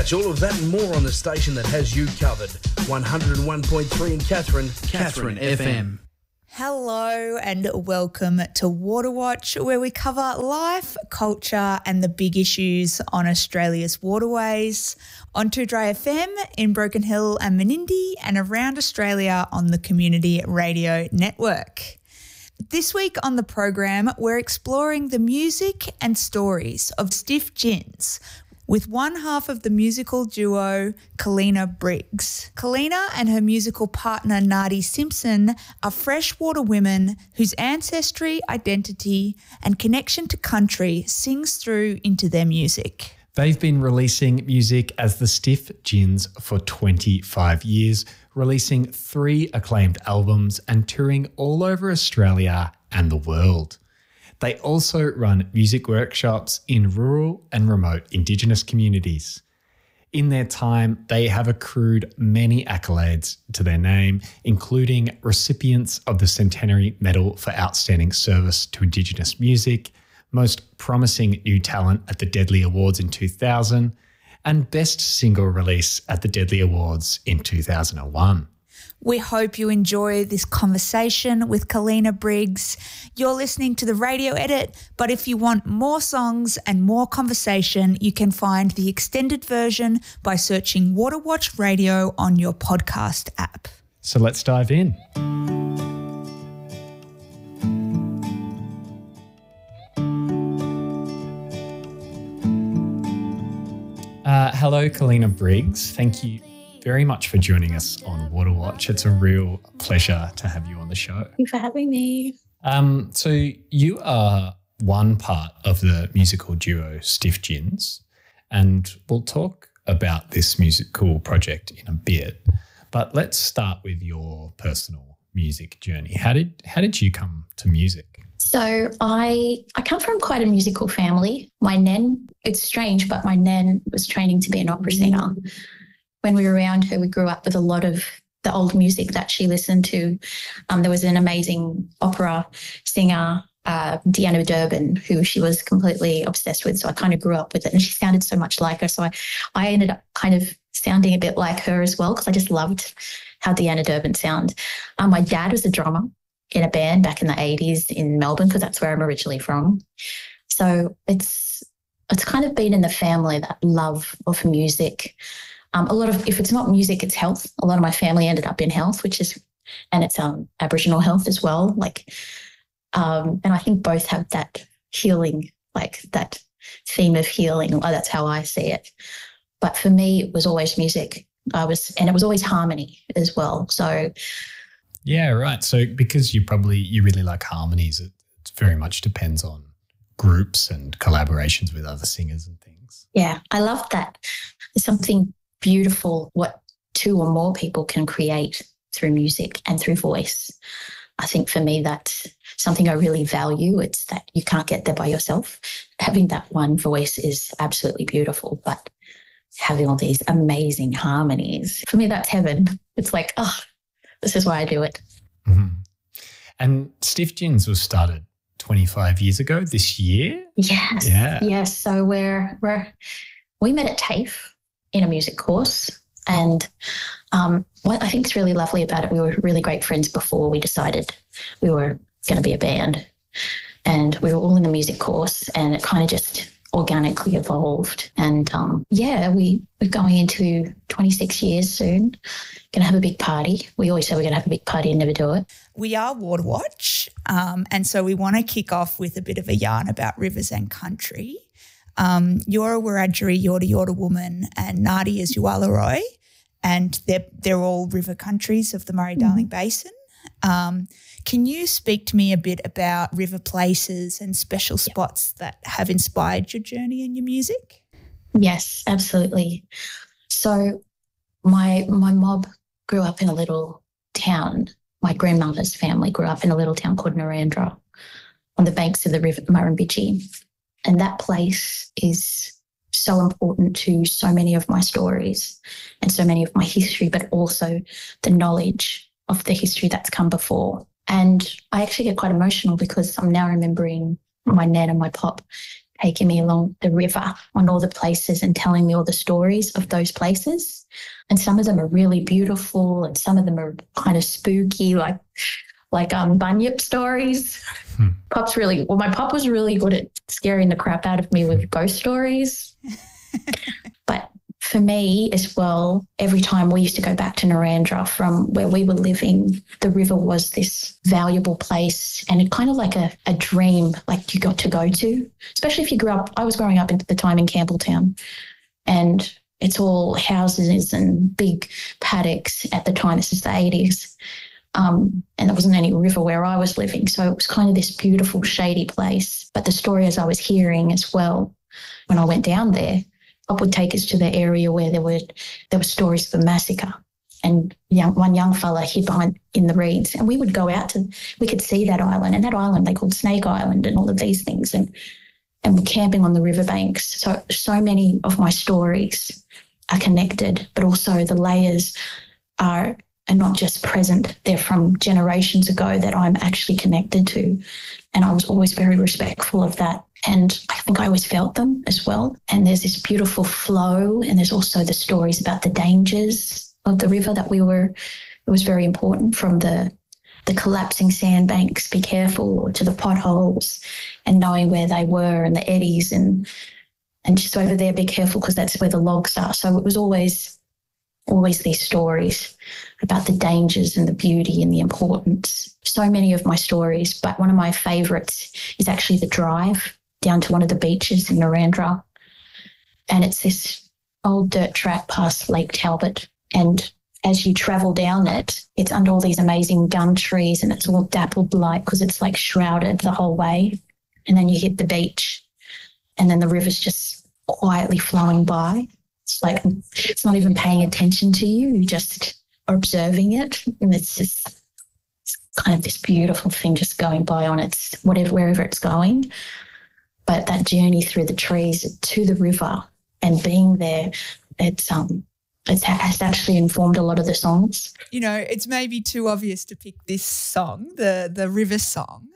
Catch all of that and more on the station that has you covered. 101.3 in Catherine FM. Hello and welcome to Water Watch, where we cover life, culture and the big issues on Australia's waterways on 2Dry FM in Broken Hill and Menindee and around Australia on the Community Radio Network. This week on the program, we're exploring the music and stories of Stiff Gins with one half of the musical duo, Kalina Briggs. Kalina and her musical partner, Nadi Simpson, are freshwater women whose ancestry, identity and connection to country sings through into their music. They've been releasing music as the Stiff Gins for 25 years, releasing 3 acclaimed albums and touring all over Australia and the world. They also run music workshops in rural and remote Indigenous communities. In their time, they have accrued many accolades to their name, including recipients of the Centenary Medal for Outstanding Service to Indigenous Music, Most Promising New Talent at the Deadly Awards in 2000, and Best Single Release at the Deadly Awards in 2001. We hope you enjoy this conversation with Kalina Briggs. You're listening to the radio edit, but if you want more songs and more conversation, you can find the extended version by searching Water Watch Radio on your podcast app. So let's dive in. Hello, Kalina Briggs. Thank you very much for joining us on Water Watch. It's a real pleasure to have you on the show. Thank you for having me. So you are one part of the musical duo Stiff Gins, and we'll talk about this musical project in a bit. But let's start with your personal music journey. How did you come to music? So I come from quite a musical family. My nan, it's strange, but my nan was training to be an opera singer. When we were around her, we grew up with a lot of the old music that she listened to. There was an amazing opera singer, Deanna Durbin, who she was completely obsessed with. So I kind of grew up with it, and she sounded so much like her. So I ended up kind of sounding a bit like her as well, because I just loved how Deanna Durbin sounded. My dad was a drummer in a band back in the 80s in Melbourne, because that's where I'm originally from. So it's kind of been in the family, that love of music. A lot of, if it's not music, it's health. A lot of my family ended up in health, and it's Aboriginal health as well. And I think both have that healing, like that theme of healing. That's how I see it. But for me, it was always music. And it was always harmony as well. So. Yeah, right. So because you really like harmonies, it very much depends on groups and collaborations with other singers and things. Yeah, I love that. There's something beautiful what 2 or more people can create through music and through voice. I think for me, that's something I really value. It's that you can't get there by yourself. Having that one voice is absolutely beautiful, but having all these amazing harmonies, for me, that's heaven. It's like, this is why I do it. Mm-hmm. And Stiff Gins was started 25 years ago this year? Yes. Yeah. Yes. So we met at TAFE in a music course, and what I think is really lovely about it, we were really great friends before we decided we were going to be a band, and we were all in the music course, and it kind of just organically evolved. And we're going into 26 years soon. Going to have a big party. We always say we're going to have a big party and never do it. We are Water Watch, and so we want to kick off with a bit of a yarn about rivers and country. You're a Wiradjuri Yorta Yorta woman, and Nadi is Yuwallaroi, and they're all river countries of the Murray-Darling Basin. Can you speak to me a bit about river places and special spots that have inspired your journey and your music? Yes, absolutely. So my mob grew up in a little town. My grandmother's family grew up in a little town called Narandra on the banks of the river Murrumbidgee. And that place is so important to so many of my stories and so many of my history, but also the knowledge of the history that's come before. And I actually get quite emotional because I'm now remembering my nan and my pop taking me along the river on all the places and telling me all the stories of those places. And some of them are really beautiful and some of them are kind of spooky, like bunyip stories. My pop was really good at scaring the crap out of me with ghost stories. But for me as well, every time we used to go back to Narrandera from where we were living, the river was this valuable place and it kind of like a dream like you got to go to, especially if you grew up. I was growing up at the time in Campbelltown, and it's all houses and big paddocks at the time. This is the 80s. And there wasn't any river where I was living. So it was kind of this beautiful, shady place. But the stories I was hearing as well, when I went down there, Pop would take us to the area where there were stories of a massacre. And one young fella hid behind in the reeds. And we would go out we could see that island. And that island they called Snake Island and all of these things. And we're camping on the riverbanks. So many of my stories are connected, but also the layers are not just present. They're from generations ago that I'm actually connected to. And I was always very respectful of that. And I think I always felt them as well. And there's this beautiful flow. And there's also the stories about the dangers of the river it was very important, from the collapsing sandbanks, be careful, to the potholes and knowing where they were and the eddies and just over there, be careful because that's where the logs are. So it was always these stories about the dangers and the beauty and the importance. So many of my stories, but one of my favourites is actually the drive down to one of the beaches in Narrandera. And it's this old dirt track past Lake Talbot. And as you travel down it, it's under all these amazing gum trees and it's all dappled light because it's like shrouded the whole way. And then you hit the beach and then the river's just quietly flowing by. It's like it's not even paying attention to you. You just are observing it. And it's kind of this beautiful thing just going by on its wherever it's going. But that journey through the trees to the river and being there, it has actually informed a lot of the songs. You know, it's maybe too obvious to pick this song, the river song.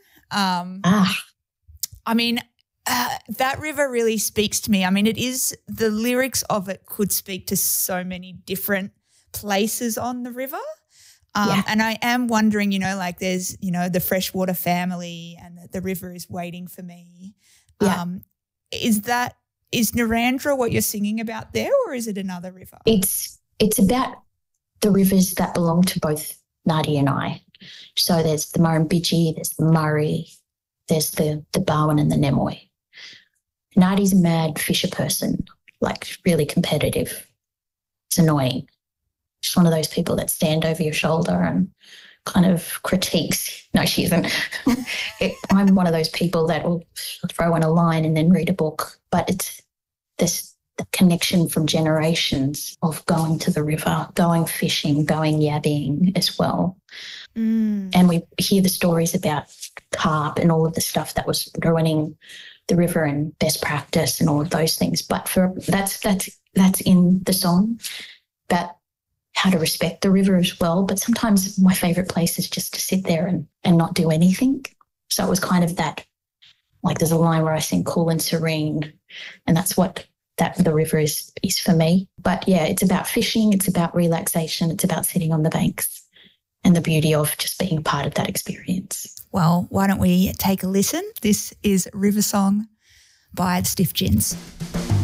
I mean, that river really speaks to me. I mean, the lyrics of it could speak to so many different places on the river. And I am wondering, like there's, the freshwater family and the river is waiting for me. Yeah. Is Narrandera what you're singing about there, or is it another river? It's about the rivers that belong to both Nadi and I. So there's the Murrumbidgee, there's the Murray, there's the Barwon and the Nemoy. Nadi's a mad fisher person, like really competitive. It's annoying. She's one of those people that stand over your shoulder and kind of critiques. No, she isn't. I'm one of those people that will throw in a line and then read a book. But it's the connection from generations of going to the river, going fishing, going yabbing as well. And we hear the stories about carp and all of the stuff that was ruining the river and best practice and all of those things. But that's in the song, about how to respect the river as well. But sometimes my favourite place is just to sit there and not do anything. So it was kind of that, like there's a line where I sing cool and serene, and that's what the river is for me. But yeah, it's about fishing, it's about relaxation, it's about sitting on the banks and the beauty of just being a part of that experience. Well, why don't we take a listen? This is River Song by the Stiff Gins.